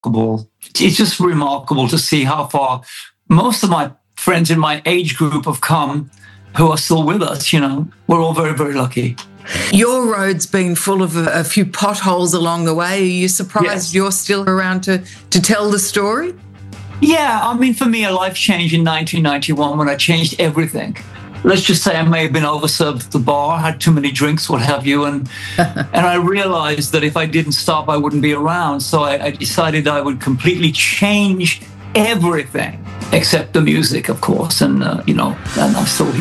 remarkable. It's just remarkable to see how far most of my friends in my age group have come who are still with us. We're all very, very lucky. Your road's been full of a few potholes along the way. Are you surprised you're still around to tell the story? Yeah, I mean, for me, a life changed in 1991 when I changed everything. Let's just say I may have been overserved at the bar, had too many drinks, what have you, and I realized that if I didn't stop, I wouldn't be around. So I decided I would completely change everything except the music, of course, and I'm still here.